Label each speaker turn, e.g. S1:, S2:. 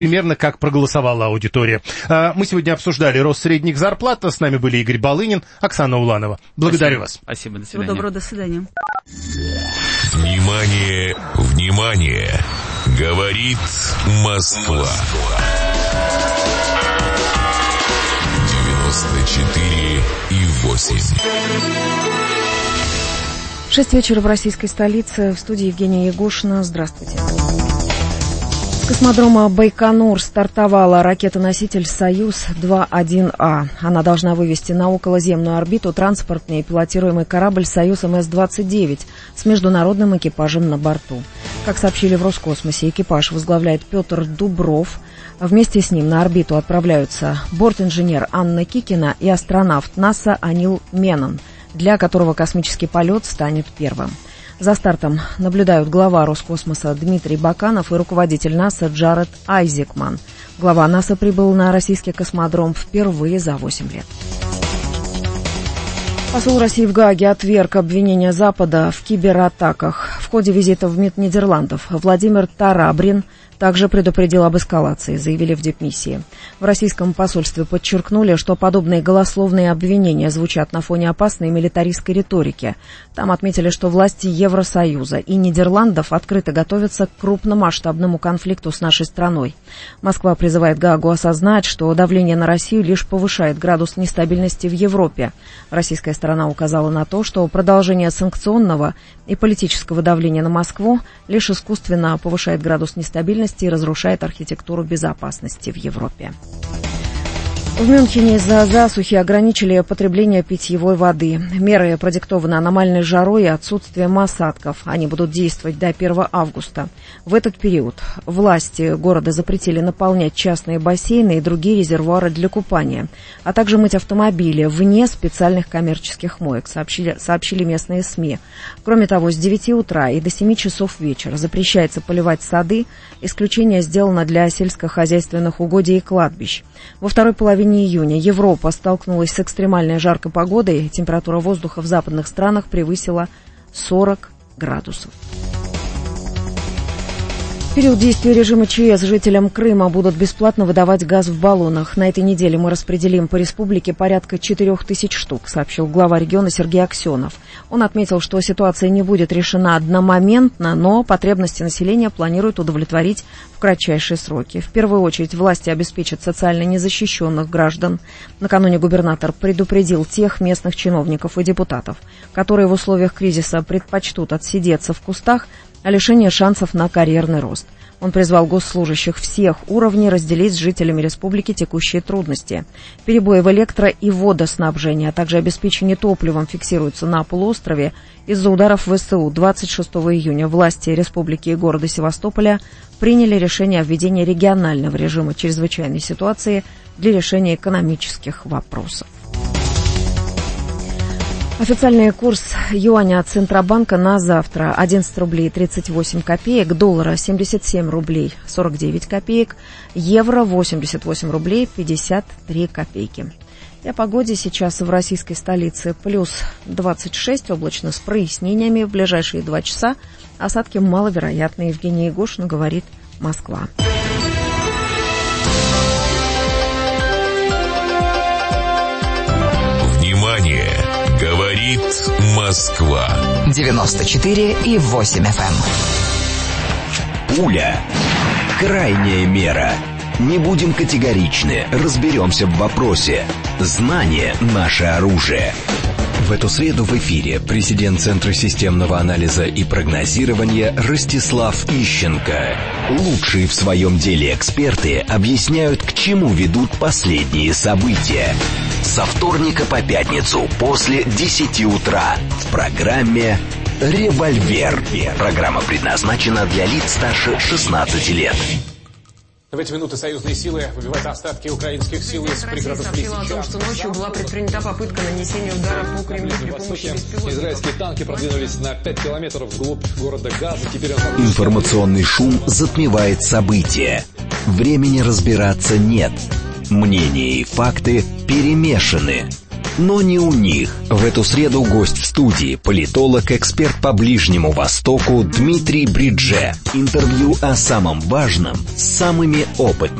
S1: примерно как проголосовала аудитория. Мы сегодня обсуждали рост средних зарплат. С нами были Игорь Балынин, Оксана Уланова. Благодарю вас.
S2: Спасибо, до
S3: свидания.
S2: Всего доброго, до свидания.
S4: Внимание, внимание! Говорит Москва. 94,8.
S3: 6 вечера в российской столице. В студии Евгения Ягушина. Здравствуйте. С космодрома Байконур стартовала ракета-носитель «Союз-2-1А». Она должна вывести на околоземную орбиту транспортный и пилотируемый корабль «Союз МС-29» с международным экипажем на борту. Как сообщили в Роскосмосе, экипаж возглавляет Петр Дубров. Вместе с ним на орбиту отправляются борт-инженер Анна Кикина и астронавт НАСА Анил Меннон, для которого космический полет станет первым. За стартом наблюдают глава Роскосмоса Дмитрий Баканов и руководитель НАСА Джаред Айзекман. Глава НАСА прибыл на российский космодром впервые за 8 лет. Посол России в Гааге отверг обвинения Запада в кибератаках. В ходе визита в МИД Нидерландов Владимир Тарабрин также предупредил об эскалации, заявили в дипмиссии. В российском посольстве подчеркнули, что подобные голословные обвинения звучат на фоне опасной милитаристской риторики. Там отметили, что власти Евросоюза и Нидерландов открыто готовятся к крупномасштабному конфликту с нашей страной. Москва призывает Гаагу осознать, что давление на Россию лишь повышает градус нестабильности в Европе. Российская сторона указала на то, что продолжение санкционного и политического давления на Москву лишь искусственно повышает градус нестабильности и разрушает архитектуру безопасности в Европе. В Мюнхене из-за засухи ограничили потребление питьевой воды. Меры продиктованы аномальной жарой и отсутствием осадков. Они будут действовать до 1 августа. В этот период власти города запретили наполнять частные бассейны и другие резервуары для купания, а также мыть автомобили вне специальных коммерческих моек, сообщили местные СМИ. Кроме того, с 9 утра и до 7 часов вечера запрещается поливать сады. Исключение сделано для сельскохозяйственных угодий и кладбищ. Во второй половине июня Европа столкнулась с экстремальной жаркой погодой. Температура воздуха в западных странах превысила 40 градусов. В период действия режима ЧС жителям Крыма будут бесплатно выдавать газ в баллонах. На этой неделе мы распределим по республике порядка 4000 штук, сообщил глава региона Сергей Аксенов. Он отметил, что ситуация не будет решена одномоментно, но потребности населения планируют удовлетворить в кратчайшие сроки. В первую очередь власти обеспечат социально незащищенных граждан. Накануне губернатор предупредил тех местных чиновников и депутатов, которые в условиях кризиса предпочтут отсидеться в кустах, а лишение шансов на карьерный рост. Он призвал госслужащих всех уровней разделить с жителями республики текущие трудности. Перебои в электро- и водоснабжении, а также обеспечение топливом фиксируются на полуострове из-за ударов ВСУ. 26 июня власти республики и города Севастополя приняли решение о введении регионального режима чрезвычайной ситуации для решения экономических вопросов. Официальный курс юаня от Центробанка на завтра 11 рублей 38 копеек, доллара 77 рублей 49 копеек, евро 88 рублей 53 копейки. И о погоде сейчас в российской столице плюс 26, облачно с прояснениями. В ближайшие 2 часа осадки маловероятны. Евгения Ягушина, говорит Москва.
S4: Внимание! Говорит Москва.
S5: 94,8 FM.
S6: Пуля. Крайняя мера. Не будем категоричны, разберемся в вопросе. Знание – наше оружие. В эту среду в эфире президент Центра системного анализа и прогнозирования Ростислав Ищенко. Лучшие в своем деле эксперты объясняют, к чему ведут последние события. Со вторника по пятницу после 10 утра в программе «Револьвер». Программа предназначена для лиц старше 16 лет.
S7: В эти минуты союзные силы выбивают остатки украинских сил из пригородов Лисичанска.
S8: Россия сообщила о том, что ночью была предпринята попытка нанесения удара по Кремлю при помощи беспилотников.
S7: Израильские танки продвинулись на 5 километров вглубь города Газа. Теперь
S6: Информационный шум затмевает события. Времени разбираться нет. Мнения и факты перемешаны. Но не у них. В эту среду гость в студии, политолог, эксперт по Ближнему Востоку Дмитрий Бридже. Интервью о самом важном с самыми опытными.